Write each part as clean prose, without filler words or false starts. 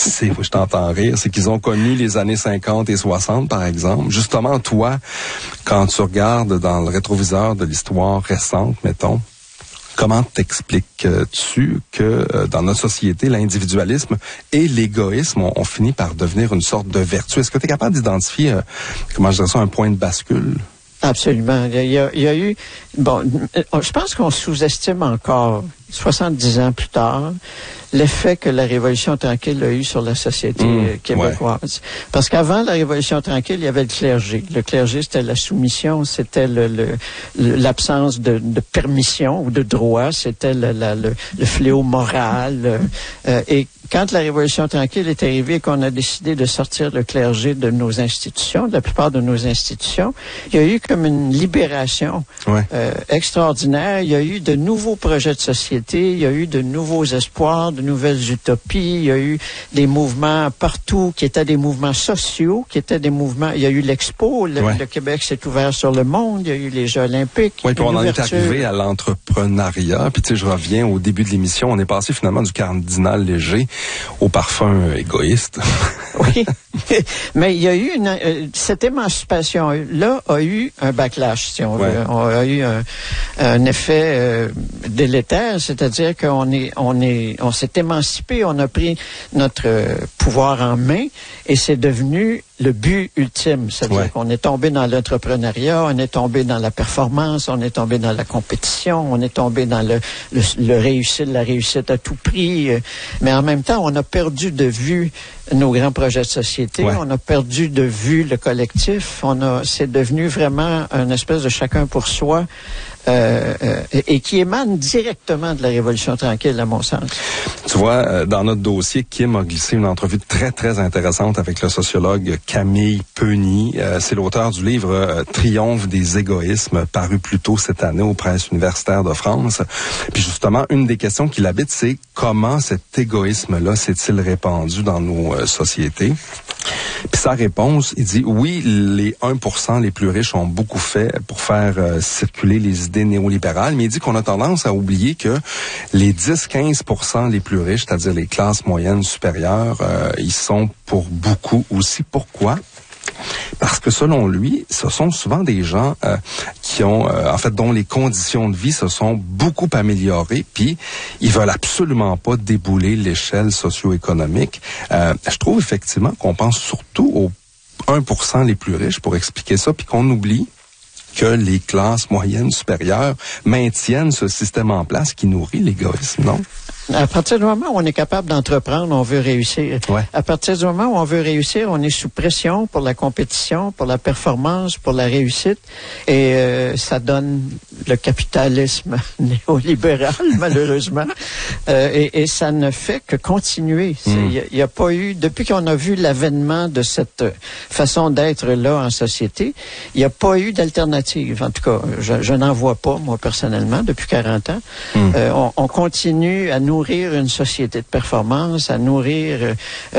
je t'entends rire, c'est qu'ils ont connu les années 50 et 60, par exemple. Justement, toi, quand tu regardes dans le rétroviseur de l'histoire récente, mettons, comment t'expliques-tu que dans notre société, l'individualisme et l'égoïsme ont fini par devenir une sorte de vertu? Est-ce que tu es capable d'identifier, comment je dirais ça, un point de bascule? Absolument. Il y a eu... Bon, je pense qu'on sous-estime encore, 70 ans plus tard, l'effet que la Révolution tranquille a eu sur la société québécoise. Ouais. Parce qu'avant la Révolution tranquille, il y avait le clergé. Le clergé, c'était la soumission, c'était l'absence de permission ou de droit, c'était le fléau moral. Et quand la Révolution tranquille est arrivée et qu'on a décidé de sortir le clergé de nos institutions, de la plupart de nos institutions, il y a eu comme une libération extraordinaire. Il y a eu de nouveaux projets de société, il y a eu de nouveaux espoirs, de nouvelles utopies, il y a eu des mouvements partout qui étaient des mouvements sociaux, qui étaient des mouvements... Il y a eu l'Expo, le Québec s'est ouvert sur le monde, il y a eu les Jeux olympiques. Oui, puis on en est arrivé à l'entrepreneuriat. Puis tu sais, je reviens au début de l'émission, on est passé finalement du cardinal Léger au parfum égoïste. Oui, mais il y a eu cette émancipation-là a eu un backlash, si on veut. On a eu un effet délétère, c'est-à-dire qu'on s'est émancipé, on a pris notre pouvoir en main et c'est devenu le but ultime. C'est-à-dire qu'on est tombé dans l'entrepreneuriat, on est tombé dans la performance, on est tombé dans la compétition, on est tombé dans la réussite à tout prix. Mais en même temps, on a perdu de vue nos grands projets de société, on a perdu de vue le collectif, c'est devenu vraiment une espèce de chacun pour soi. Et qui émane directement de la Révolution tranquille, à mon sens. Tu vois, dans notre dossier, Kim a glissé une entrevue très, très intéressante avec le sociologue Camille Peugny. C'est l'auteur du livre Triomphe des égoïsmes, paru plus tôt cette année aux Presses universitaires de France. Puis justement, une des questions qui l'habite, c'est comment cet égoïsme-là s'est-il répandu dans nos sociétés? Puis sa réponse, il dit, oui, les 1% les plus riches ont beaucoup fait pour faire circuler les idées néolibérales, mais il dit qu'on a tendance à oublier que les 10-15% les plus riches, c'est-à-dire les classes moyennes supérieures, ils sont pour beaucoup aussi. Pourquoi? Parce que selon lui, ce sont souvent des gens qui ont, dont les conditions de vie se sont beaucoup améliorées, puis ils veulent absolument pas débouler l'échelle socio-économique. Je trouve effectivement qu'on pense surtout aux 1% les plus riches pour expliquer ça, puis qu'on oublie que les classes moyennes supérieures maintiennent ce système en place qui nourrit l'égoïsme, non? À partir du moment où on est capable d'entreprendre, on veut réussir. À partir du moment où on veut réussir, on est sous pression pour la compétition, pour la performance, pour la réussite. Et ça donne le capitalisme néolibéral, malheureusement. Et ça ne fait que continuer. Il n'y a pas eu, depuis qu'on a vu l'avènement de cette façon d'être là en société, il n'y a pas eu d'alternative. En tout cas, je n'en vois pas, moi, personnellement, depuis 40 ans. On continue à nourrir une société de performance, à nourrir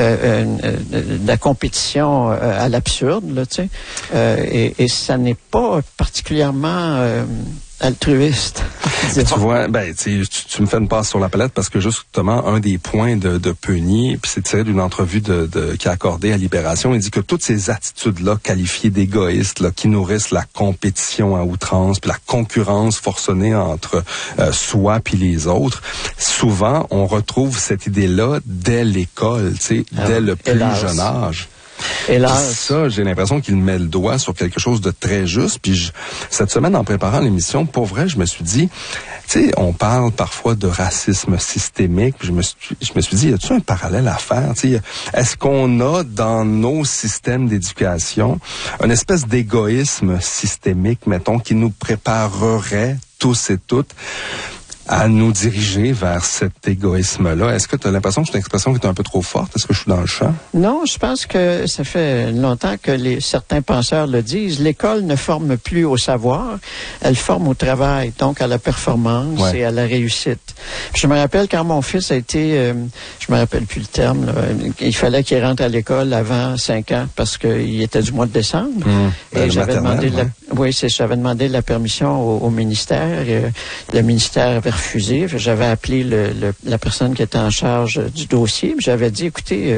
la compétition à l'absurde, là, tu sais. Et ça n'est pas particulièrement altruiste. Tu vois, tu me fais une passe sur la palette parce que justement, un des points de Peugny, puis c'est tiré d'une entrevue qui a accordé à Libération, il dit que toutes ces attitudes-là qualifiées d'égoïstes, là, qui nourrissent la compétition à outrance, puis la concurrence forcenée entre soi puis les autres, souvent, on retrouve cette idée-là dès l'école, tu sais, dès le plus jeune âge. Hélas. Ça, j'ai l'impression qu'il met le doigt sur quelque chose de très juste. Puis cette semaine, en préparant l'émission, pour vrai, je me suis dit, tu sais, on parle parfois de racisme systémique. Puis je me suis dit, y a-t-il un parallèle à faire? Tu sais, est-ce qu'on a dans nos systèmes d'éducation une espèce d'égoïsme systémique, mettons, qui nous préparerait tous et toutes à nous diriger vers cet égoïsme-là? Est-ce que tu as l'impression que c'est une expression qui est un peu trop forte? Est-ce que je suis dans le champ? Non, je pense que ça fait longtemps que certains penseurs le disent. L'école ne forme plus au savoir, elle forme au travail, donc à la performance et à la réussite. Puis je me rappelle quand mon fils a été, je me rappelle plus le terme, là, il fallait qu'il rentre à l'école avant 5 ans parce qu'il était du mois de décembre. Et j'avais demandé j'avais demandé la permission au ministère. Et le ministère avait refusé. J'avais appelé la personne qui était en charge du dossier. J'avais dit, écoutez,